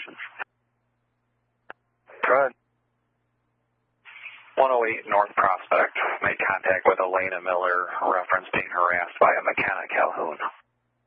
location. Go ahead. 108 North Prospect. Made contact with Elena Miller, reference being harassed by a mechanic Calhoun.